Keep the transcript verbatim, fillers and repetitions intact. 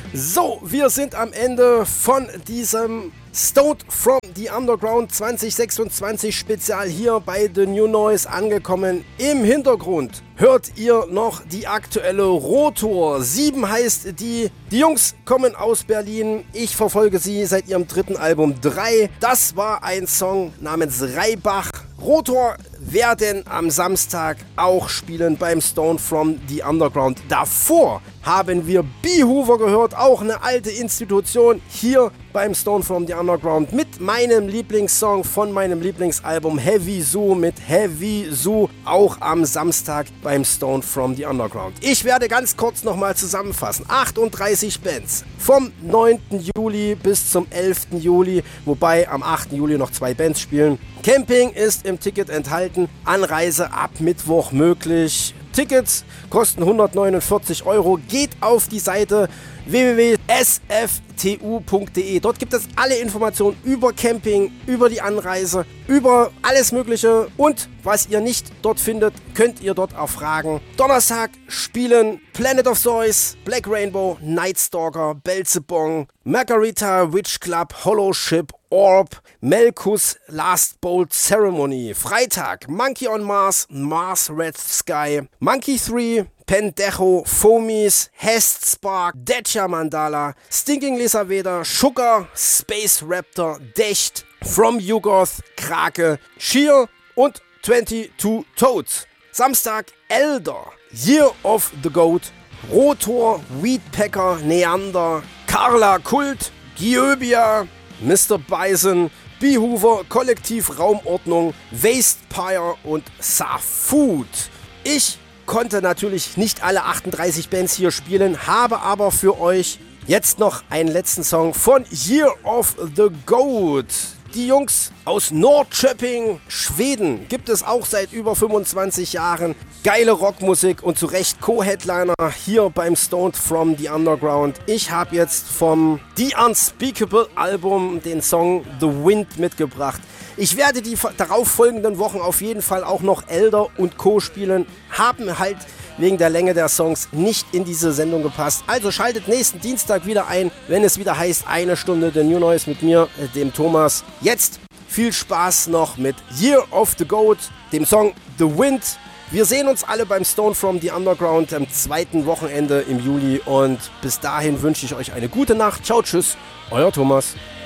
So, wir sind am Ende von diesem Stoned from the Underground zwanzig sechsundzwanzig Spezial hier bei The New Noise angekommen. Im Hintergrund hört ihr noch die aktuelle Rotor. sieben heißt die. Die Jungs kommen aus Berlin. Ich verfolge sie seit ihrem dritten Album drei. Das war ein Song namens Reibach. Rotor werden am Samstag auch spielen beim Stoned from the Underground. Davor haben wir Beehoover gehört, auch eine alte Institution hier beim Stoned from the Underground mit meinem Lieblingssong von meinem Lieblingsalbum Heavy Zoo mit Heavy Zoo, auch am Samstag beim Stoned from the Underground. Ich werde ganz kurz nochmal zusammenfassen. achtunddreißig Bands vom neunten Juli bis zum elften Juli, wobei am achten Juli noch zwei Bands spielen. Camping ist im Ticket enthalten, Anreise ab Mittwoch möglich. Tickets kosten hundertneunundvierzig Euro. Geht auf die Seite w w w punkt s f t u punkt d e. Dort gibt es alle Informationen über Camping, über die Anreise, über alles Mögliche. Und was ihr nicht dort findet, könnt ihr dort erfragen. Donnerstag spielen Planet of Zoids, Black Rainbow, Nightstalker, Belzebong, Margarita, Witch Club, Hollow Ship, Orb, Melkus, Last Bolt Ceremony. Freitag Monkey on Mars, Mars Red Sky, Monkey drei, Pendejo, Foamies, Hest Spark, Detcha Mandala, Stinking Lizard Vader, Sugar, Space Raptor, Decht, From Yugoth, Krake, Sheer und zweiundzwanzig Toads. Samstag Elder, Year of the Goat, Rotor, Weedpecker, Neander, Carla Kult, Giöbia, Mister Bison, Beehoover, Kollektiv Raumordnung, Wastepire und Safood. Ich konnte natürlich nicht alle achtunddreißig Bands hier spielen, habe aber für euch jetzt noch einen letzten Song von Year of the Goat. Die Jungs aus Norrköping, Schweden, gibt es auch seit über fünfundzwanzig Jahren. Geile Rockmusik und zu Recht Co-Headliner hier beim Stoned from the Underground. Ich habe jetzt vom The Unspeakable Album den Song The Wind mitgebracht. Ich werde die darauf folgenden Wochen auf jeden Fall auch noch Elder und Co. spielen. Haben halt wegen der Länge der Songs nicht in diese Sendung gepasst. Also schaltet nächsten Dienstag wieder ein, wenn es wieder heißt, eine Stunde The New Noise mit mir, dem Thomas. Jetzt viel Spaß noch mit Year of the Goat, dem Song The Wind. Wir sehen uns alle beim Stoned from the Underground am zweiten Wochenende im Juli und bis dahin wünsche ich euch eine gute Nacht. Ciao, tschüss, euer Thomas.